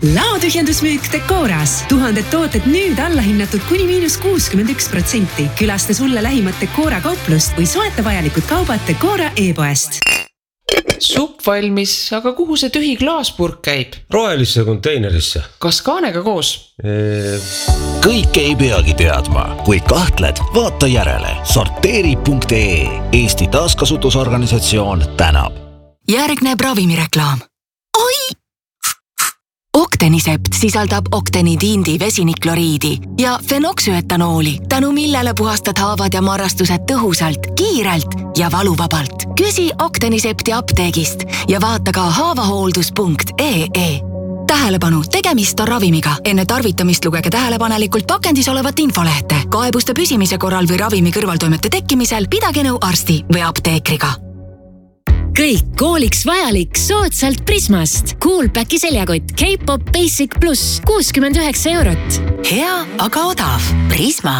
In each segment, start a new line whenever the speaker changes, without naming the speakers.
Laotühjendusmüük Decoras. 1000 tooted nüüd allahinnatud kuni –61%. Külasta sulle lähimat Decora kauplust või soeta vajalikud kaubad Decora e-poest.
Supp valmis, aga kuhu see tühi klaaspurk käib?
Rohelisse konteinerisse.
Kas kaanega koos?
Kõike ei peagi teadma. Kui kahtled, vaata järele. Sorteeri.ee. Eesti taaskasutusorganisatsioon tänab.
Järgneb ravimireklaam. Oi! Octenisept sisaldab octenidiindi vesinikloriidi ja fenoksüetanooli, tänu millele puhastad haavad ja marrastused tõhusalt, kiirelt ja valuvabalt. Küsi Octenisepti apteegist ja vaata ka haavahooldus.ee. Tähelepanu, tegemist on ravimiga. Enne tarvitamist lugege tähelepanelikult pakendis olevat infolehte. Kaebuste püsimise korral või ravimi kõrvaltoimete tekkimisel pidage nõu arsti või apteekriga.
Kõik kooliks vajalik soodsalt Prismast. Coolpacki seljakott K-Pop Basic Plus 69 €.
Hea, aga odav. Prisma.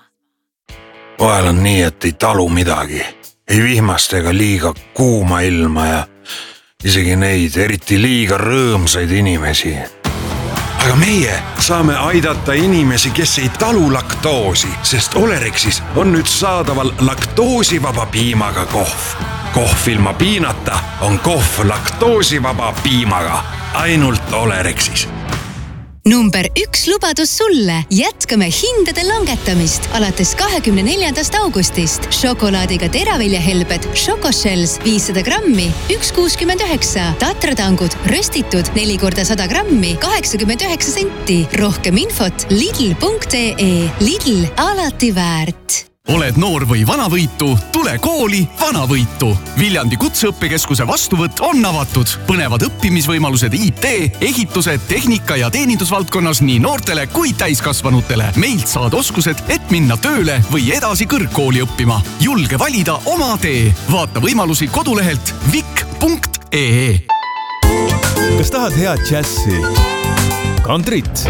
Vahel on nii, et ei talu midagi. Ei vihmast ega liiga kuuma ilma ja isegi neid eriti liiga rõõmsaid inimesi. Aga meie saame aidata inimesi, kes ei talu laktoosi, sest Olerexis on nüüd saadaval laktoosivaba piimaga kohv. Kohv ilma piinata on kohv laktoosivaba piimaga. Ainult Olerexis.
Number 1 lubadus sulle. Jätkame hindade langetamist alates 24. augustist. Šokolaadiga teraviljahelbed Šokoshells 500 grammi 1,69. Tatratangud röstitud 4 × 100 grammi 89 senti. Rohkem infot lidl.ee. Lidl, alati väärt.
Oled noor või vanavõitu, tule kooli vanavõitu. Viljandi kutseõppekeskuse vastuvõtt on avatud. Põnevad õppimisvõimalused IT, ehituse, tehnika ja teenindusvaldkonnas nii noortele kui täiskasvanutele. Meilt saad oskused, et minna tööle või edasi kõrgkooli õppima. Julge valida oma tee. Vaata võimalusi kodulehelt vik.ee.
Kas tahad head džässi, kantrit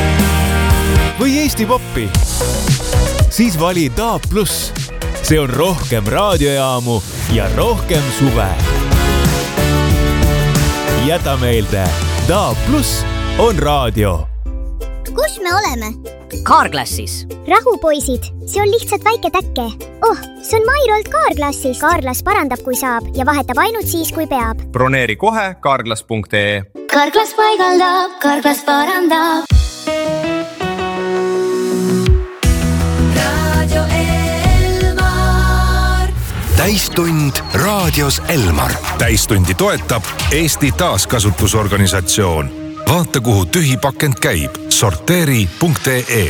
või Eesti poppi? Siis vali DAB+. See on rohkem raadiojaamu ja rohkem suve. Jäta meelde, DAB+ on raadio.
Kus me oleme?
Carglassis.
Rahupoisid, see on lihtsalt väike täkke. Oh, see on Mairolt Carglassis. Carglass parandab, kui saab ja vahetab ainult siis, kui peab.
Broneeri kohe carglass.ee.
Carglass paigaldab, Carglass parandab.
Täistund raadios Elmar. Täistundi toetab Eesti taaskasutusorganisatsioon. Vaata, kuhu tühi pakend käib. Sorteeri.ee.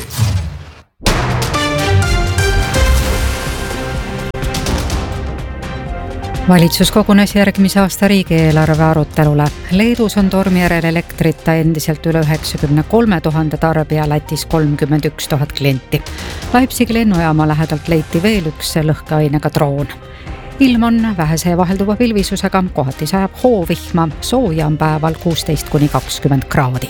Valitsus kogunes järgmise aasta riigieelarve arutelule. Leedus on tormi järel elektrita endiselt üle 93 000 tarbija, Lätis 31 000 klienti. Leipzigi lennujaama lähedalt leiti veel üks lõhkeainega droon. Ilm on vähese vahelduva pilvisusega, kohati sajab hoovihma, sooja on päeval 16–20 kraadi.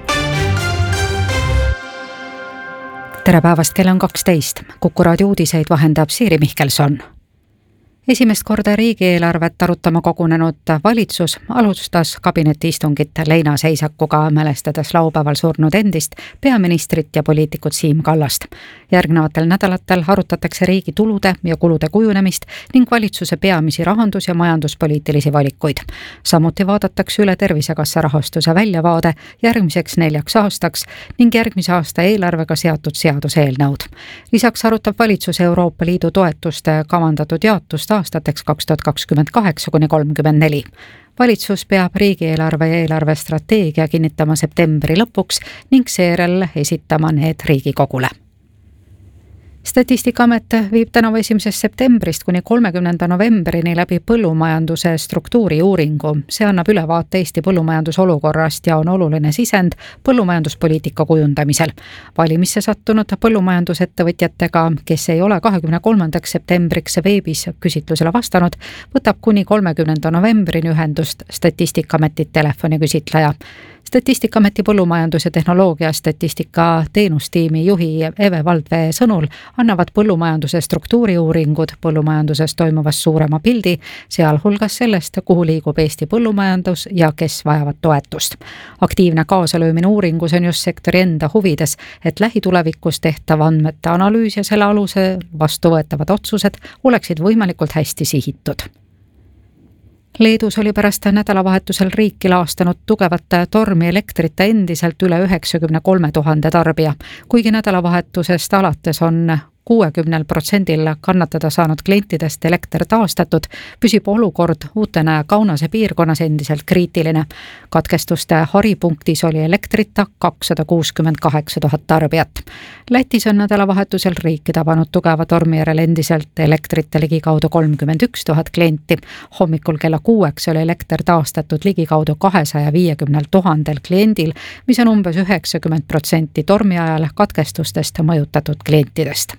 Tere päevast, kell on 12. Kuku raadio uudiseid vahendab Siiri Mihkelson. Esimest korda riigieelarvet arutama kogunenud valitsus alustas kabinetiistungit leinaseisakuga, mälestades laupäeval surnud endist peaministrit ja poliitikut Siim Kallast. Järgnevatel nädalatel arutatakse riigi tulude ja kulude kujunemist ning valitsuse peamisi rahandus- ja majanduspoliitilisi valikuid. Samuti vaadatakse üle Tervisekassa rahastuse väljavaade järgmiseks 4 aastaks ning järgmise aasta eelarvega seatud seaduseelnõud. Lisaks arutab valitsus Euroopa Liidu toetuste kavandatud jaotust aastateks 2028–34. Valitsus peab riigieelarve ja eelarvestrateegia kinnitama septembri lõpuks ning seejärel esitama need Riigikogule. Statistikaamet viib tänavu 1. septembrist kuni 30. novembrini läbi põllumajanduse struktuuri uuringu. See annab ülevaate Eesti põllumajandusolukorrast ja on oluline sisend põllumajanduspoliitika kujundamisel. Valimisse sattunud põllumajandusettevõtjatega, kes ei ole 23. septembriks veebis küsitlusele vastanud, võtab kuni 30. novembrini ühendust Statistikaameti telefoniküsitleja. Statistikaameti põllumajandus- ja tehnoloogia statistika teenustiimi juhi Eve Valdvee sõnul annavad põllumajanduse struktuuriuuringud põllumajanduses toimuvast suurema pildi, sealhulgas sellest, kuhu liigub Eesti põllumajandus ja kes vajavad toetust. Aktiivne kaasalöömine uuringus on just sektori enda huvides, et lähitulevikus tehtav andmete analüüs ja selle aluse vastuvõetavad otsused oleksid võimalikult hästi sihitud. Leedus oli pärast nädalavahetusel riiki laastanud tugevat tormi elektrita endiselt üle 93 000 tarbija, kuigi nädalavahetusest alates on 60% kannatada saanud klientidest elekter taastatud, püsib olukord Uutena ja Kaunase piirkonnas endiselt kriitiline. Katkestuste haripunktis oli elektrita 268 000 tarbijat. Lätis on nädalavahetusel riiki tabanud tugeva tormi järel endiselt elektrita ligikaudu 31 000 klienti. Hommikul kella 6 oli elekter taastatud ligikaudu 250 000 kliendil, mis on umbes 90% tormi ajal katkestustest mõjutatud klientidest.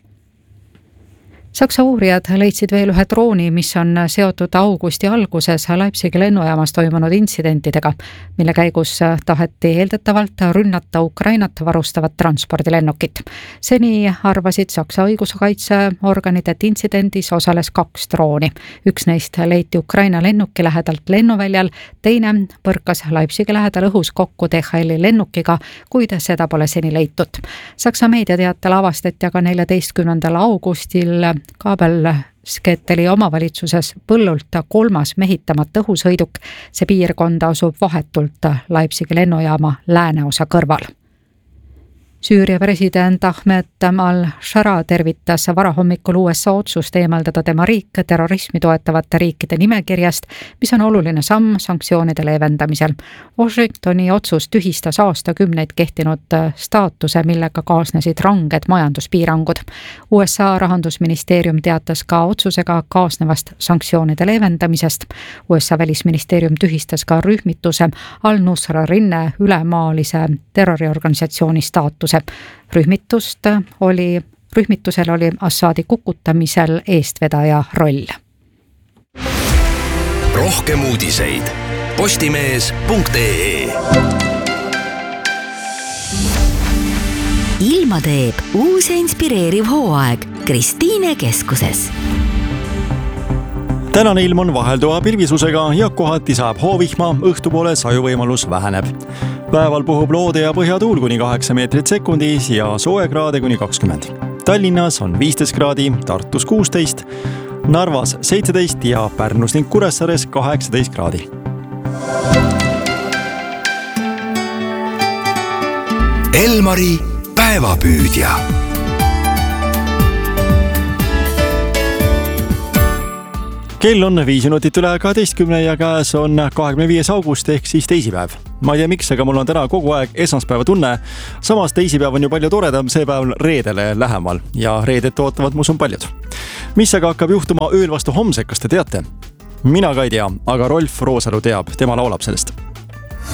Saksa uurijad leidsid veel ühe drooni, mis on seotud augusti alguses Leipzigi lennujaamas toimunud intsidentidega, mille käigus taheti eeldatavalt rünnata Ukrainat varustavat transpordilennukit. Seni arvasid Saksa õiguskaitseorganid, et intsidendis osales 2 drooni. Üks neist leiti Ukraina lennuki lähedalt lennuväljal, teine põrkas Leipzigi lähedal õhus kokku DHL-i lennukiga, kuid seda pole seni leitud. Saksa meediateatel avastati aga 14. augustil Kaabelsketeli omavalitsuses põllult 3. mehitamata õhusõiduk. See piirkonda asub vahetult Leipzigi lennujaama lääneosa kõrval. Süüria president Ahmed al-Shara tervitas varahommikul USA otsust eemaldada tema riik terrorismi toetavate riikide nimekirjast, mis on oluline samm sanktsioonide leevendamisel. Washingtoni otsus tühistas aastakümneid kehtinud staatuse, millega kaasnesid ranged majanduspiirangud. USA rahandusministeerium teatas ka otsusega kaasnevast sanktsioonide leevendamisest. USA välisministeerium tühistas ka rühmituse Al-Nusra rinne ülemaalise terroriorganisatsiooni staatuse. Rühmitusel oli Assadi kukutamisel eestvedaja roll.
Rohkem uudiseid postimees.ee.
Ilma teeb uus ja inspireeriv hooaeg Kristiine keskuses.
Tänane ilm on vahelduva pilvisusega ja kohati saab hoovihma, õhtupoole sajuvõimalus väheneb. Päeval puhub loode ja põhjatuul kuni 8 meetrit sekundis ja sooekraade kuni 20. Tallinnas on 15 kraadi, Tartus 16, Narvas 17 ja Pärnus ning Kuressaares 18 kraadi.
Elmari päevapüüdja.
Kell on 5 minutit üle 12 ja käes on 25. august ehk siis teisipäev. Ma ei tea miks, aga mul on täna kogu aeg esmaspäeva tunne. Samas teisipäev on ju palju toredam, see päev on reedele lähemal ja reedet ootavad mus on paljud. Mis aga hakkab juhtuma ööl vastu homsek, kas te teate? Mina ka ei tea, aga Rolf Roosalu teab, tema laulab sellest.